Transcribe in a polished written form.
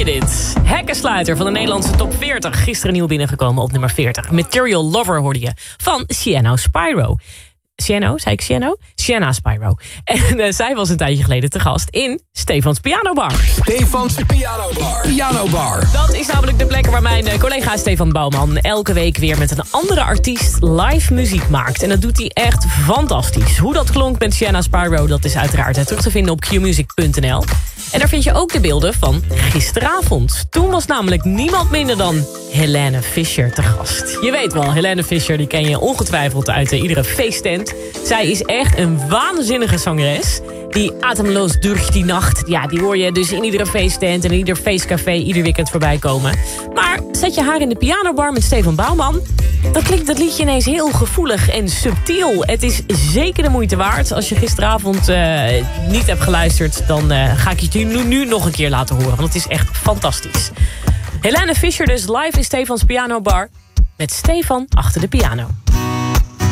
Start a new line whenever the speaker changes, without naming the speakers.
je dit? Hekkensluiter van de Nederlandse top 40. Gisteren nieuw binnengekomen op nummer 40. Material Lover hoorde je van Sienna Spyro. Sienna, zei ik Sienna? Sienna Spyro. En zij was een tijdje geleden te gast in Stefans Piano Bar.
Stefans Piano Bar. Piano Bar.
Dat is namelijk de plek waar mijn collega Stefan Bouwman elke week weer met een andere artiest live muziek maakt. En dat doet hij echt fantastisch. Hoe dat klonk met Sienna Spyro, dat is uiteraard terug te vinden op qmusic.nl. En daar vind je ook de beelden van gisteravond. Toen was namelijk niemand minder dan Helene Fischer te gast. Je weet wel, Helene Fischer, die ken je ongetwijfeld uit iedere feesttent. Zij is echt een waanzinnige zangeres. Die Atemloos durch die Nacht, ja, die hoor je dus in iedere feesttent en in ieder feestcafé ieder weekend voorbij komen. Maar zet je haar in de pianobar met Stefan Bouwman, dan klinkt dat liedje ineens heel gevoelig en subtiel. Het is zeker de moeite waard. Als je gisteravond niet hebt geluisterd, dan ga ik je het nu nog een keer laten horen. Want het is echt fantastisch. Helene Fischer dus live in Stefans Piano Bar met Stefan achter de piano.